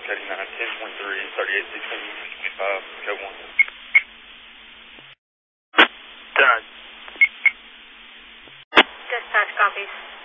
cutting 10.3, 38, 16, 25, code 1. Done. Dispatch copies.